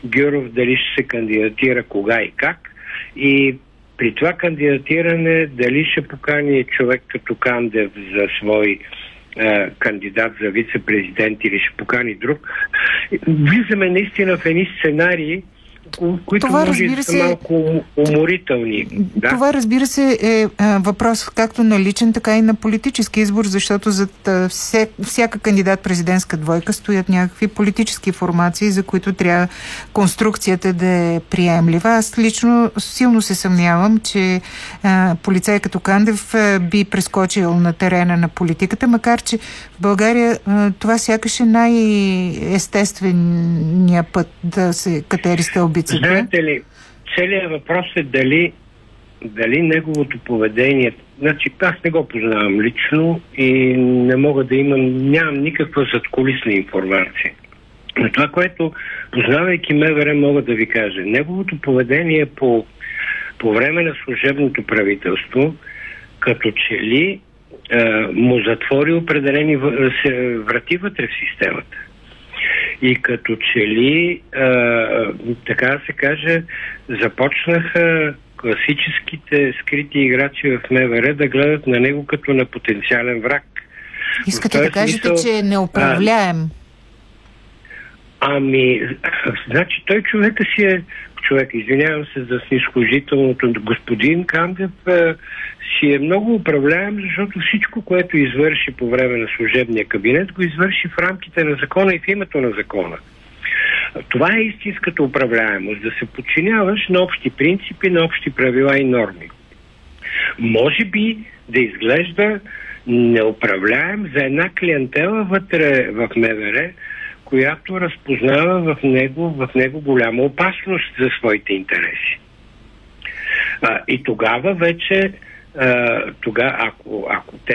Гюров дали ще се кандидатира, кога и как. И при това кандидатиране дали ще покани човек като Кандев за свой кандидат за вице-президент или ще покани друг. Влизаме наистина в едни сценарии, които това, може да са малко уморителни. Да? Това, разбира се, е въпрос както на личен, така и на политически избор, защото зад всяка кандидат-президентска двойка стоят някакви политически формации, за които трябва конструкцията да е приемлива. Аз лично силно се съмнявам, че полицай като Кандев би прескочил на терена на политиката, макар че в България това сякаш е най-естественият път да се катери стълбицата. Знаете ли, целият въпрос е дали неговото поведение... Значи, аз не го познавам лично и не мога да нямам никаква задкулисна информация. Но това, което, познавайки МВР, мога да ви кажа, неговото поведение по време на служебното правителство, като че ли му затвори определени врати вътре в системата. И като че ли, така да се каже, започнаха класическите скрити играчи в МВР да гледат на него като на потенциален враг. Искате да кажете, че е неуправляем? Значи той човека си е... извинявам се за снизхожителното, господин Кандев си е много управляем, защото всичко, което извърши по време на служебния кабинет, го извърши в рамките на закона и в името на закона. Това е истинската управляемост, да се подчиняваш на общи принципи, на общи правила и норми. Може би да изглежда неуправляем за една клиентела вътре в МВР, която разпознава в него голяма опасност за своите интереси. И тогава вече, ако те